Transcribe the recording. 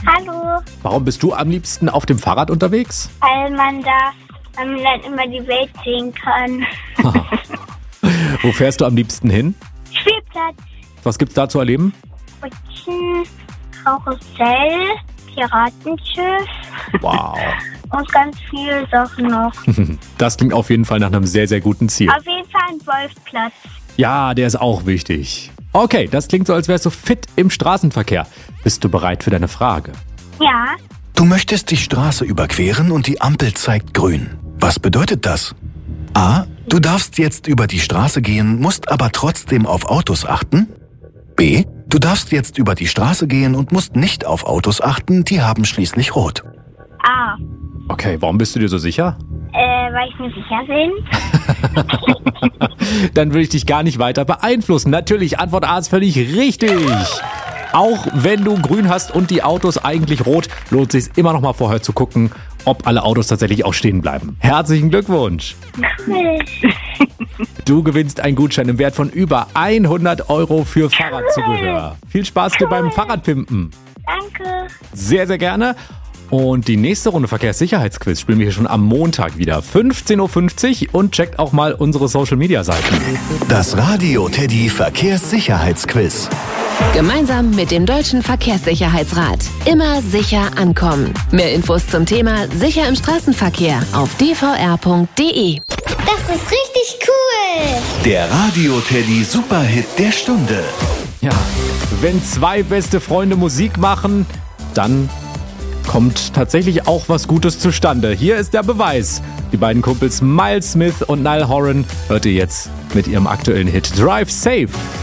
Hallo. Warum bist du am liebsten auf dem Fahrrad unterwegs? Weil man dann immer die Welt sehen kann. Wo fährst du am liebsten hin? Spielplatz, Was gibt's da zu erleben? Rutschen, Karussell, Piratenschiff Wow. und ganz viele Sachen noch. Das klingt auf jeden Fall nach einem sehr, sehr guten Ziel. Auf jeden Fall ein Wolfplatz. Ja, der ist auch wichtig. Okay, das klingt so, als wärst du fit im Straßenverkehr. Bist du bereit für deine Frage? Ja, Du möchtest die Straße überqueren und die Ampel zeigt grün. Was bedeutet das? A. Du darfst jetzt über die Straße gehen, musst aber trotzdem auf Autos achten. B. Du darfst jetzt über die Straße gehen und musst nicht auf Autos achten, die haben schließlich rot. A. Okay, warum bist du dir so sicher? Weil ich mir sicher bin. Dann will ich dich gar nicht weiter beeinflussen. Natürlich, Antwort A ist völlig richtig. Auch wenn du grün hast und die Autos eigentlich rot, lohnt es sich immer noch mal vorher zu gucken, ob alle Autos tatsächlich auch stehen bleiben. Herzlichen Glückwunsch. Du gewinnst einen Gutschein im Wert von über 100 € für Fahrradzubehör. Viel Spaß dir beim Fahrradpimpen. Danke. Sehr, sehr gerne. Und die nächste Runde Verkehrssicherheitsquiz spielen wir hier schon am Montag wieder. 15:50 Uhr und checkt auch mal unsere Social-Media-Seiten. Das Radio Teddy Verkehrssicherheitsquiz. Gemeinsam mit dem Deutschen Verkehrssicherheitsrat. Immer sicher ankommen. Mehr Infos zum Thema Sicher im Straßenverkehr auf dvr.de. Das ist richtig cool. Der Radio Teddy Superhit der Stunde. Ja, wenn zwei beste Freunde Musik machen, dann kommt tatsächlich auch was Gutes zustande. Hier ist der Beweis. Die beiden Kumpels Miles Smith und Niall Horan hört ihr jetzt mit ihrem aktuellen Hit Drive Safe.